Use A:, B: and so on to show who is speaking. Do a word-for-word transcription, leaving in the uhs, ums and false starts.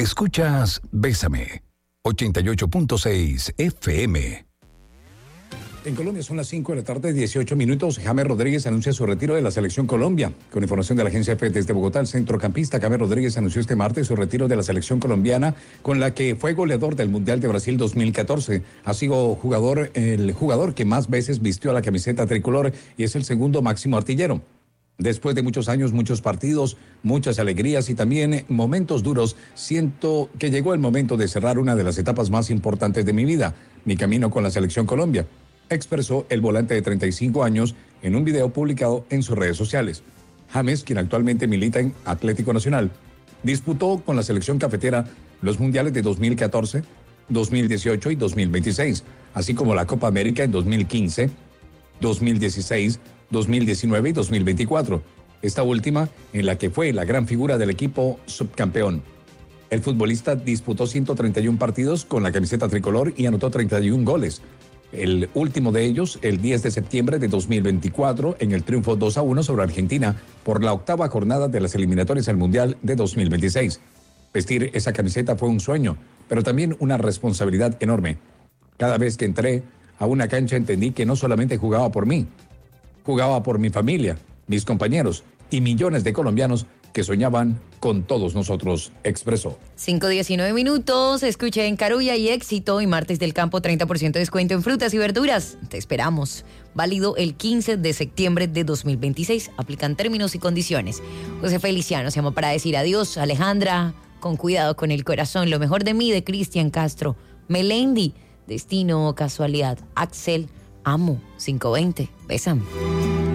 A: Escuchas Bésame, ochenta y ocho punto seis F M.
B: En Colombia son las cinco de la tarde, dieciocho minutos. James Rodríguez anuncia su retiro de la Selección Colombia. Con información de la agencia F desde Bogotá, el centrocampista James Rodríguez anunció este martes su retiro de la Selección Colombiana, con la que fue goleador del Mundial de Brasil dos mil catorce. Ha sido jugador, el jugador que más veces vistió la camiseta tricolor y es el segundo máximo artillero. Después de muchos años, muchos partidos, muchas alegrías y también momentos duros, siento que llegó el momento de cerrar una de las etapas más importantes de mi vida, mi camino con la Selección Colombia, expresó el volante de treinta y cinco años en un video publicado en sus redes sociales. James, quien actualmente milita en Atlético Nacional, disputó con la selección cafetera los mundiales de dos mil catorce, dos mil dieciocho y dos mil veintiséis, así como la Copa América en dos mil quince, dos mil dieciséis, dos mil diecinueve y dos mil veinticuatro, esta última en la que fue la gran figura del equipo subcampeón. El futbolista disputó ciento treinta y uno partidos con la camiseta tricolor y anotó treinta y uno goles. El último de ellos, el diez de septiembre de dos mil veinticuatro, en el triunfo dos a uno sobre Argentina por la octava jornada de las eliminatorias al Mundial de dos mil veintiséis. Vestir esa camiseta fue un sueño, pero también una responsabilidad enorme. Cada vez que entré a una cancha entendí que no solamente jugaba por mí, jugaba por mi familia, mis compañeros y millones de colombianos que soñaban con todos nosotros, expresó.
C: cinco diecinueve minutos, escuché en Carulla y Éxito y Martes del Campo treinta por ciento de descuento en frutas y verduras. Te esperamos. Válido el quince de septiembre de dos mil veintiséis. Aplican términos y condiciones. José Feliciano se llama para decir adiós. Alejandra, con cuidado con el corazón. Lo mejor de mí, de Cristian Castro. Melendi, destino o casualidad. Axel, amo, cinco veinte. Bésame.